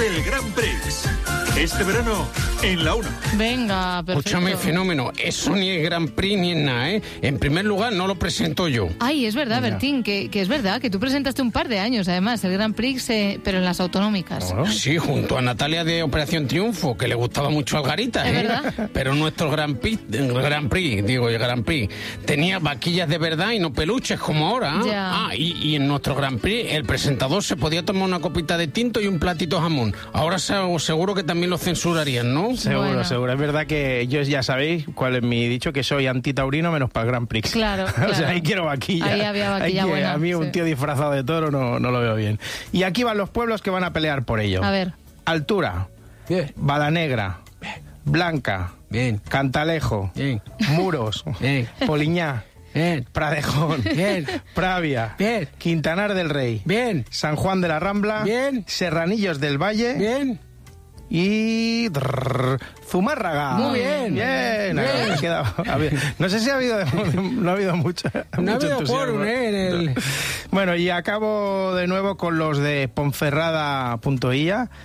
el Grand Prix. Este verano, en la 1. Venga, perfecto. Escúchame, Fenómeno, eso ni es Grand Prix ni es nada, ¿eh? En primer lugar, no lo presento yo. Ay, es verdad, Bertín, que es verdad, que tú presentaste un par de años, además, el Grand Prix, pero en las autonómicas. Sí, junto a Natalia de Operación Triunfo, que le gustaba mucho Algarita, ¿Es verdad? Pero nuestro Grand Prix, tenía vaquillas de verdad y no peluches como ahora. ¿Eh? Ya. Y en nuestro Grand Prix el presentador se podía tomar una copita de tinto y un platito de jamón. Ahora seguro que también lo censurarían, ¿no? Seguro. Es verdad que yo ya sabéis cuál es mi dicho, que soy antitaurino menos para el Grand Prix. Claro. O sea, ahí quiero vaquilla. Ahí había vaquilla buena. A mí un tío disfrazado de toro no lo veo bien. Y aquí van los pueblos que van a pelear por ello. A ver. Altura. Bien. Balanegra. Blanca. Bien. Cantalejo. Bien. Muros. Bien. Poliñá. Bien. Pradejón. Bien. Pravia. Bien. Quintanar del Rey. Bien. San Juan de la Rambla. Bien. Serranillos del Valle. Bien. Y Zumárraga. Muy bien. Bien. Bien. No sé si no ha habido mucho. No ha mucho habido entusiasmo. quórum, Bueno, y acabo de nuevo con los de Ponferrada.ia,